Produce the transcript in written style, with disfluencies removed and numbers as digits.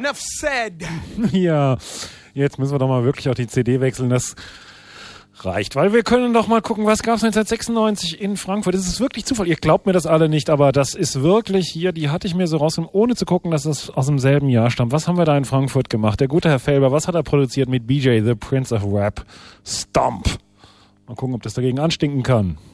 enough said. Ja, jetzt müssen wir doch mal wirklich auch die CD wechseln. Das reicht, weil wir können doch mal gucken, was gab es 1996 in Frankfurt. Das ist wirklich Zufall. Ihr glaubt mir das alle nicht, aber das ist wirklich hier, die hatte ich mir so rausgenommen, ohne zu gucken, dass das aus demselben Jahr stammt. Was haben wir da in Frankfurt gemacht? Der gute Herr Felber, was hat er produziert mit BJ, The Prince of Rap? Stomp. Mal gucken, ob das dagegen anstinken kann.